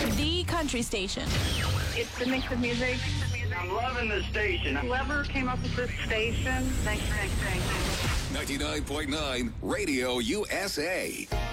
The country station. It's the mix of music. I'm loving the station. Whoever came up with this station, thanks. 99.9 Radio USA.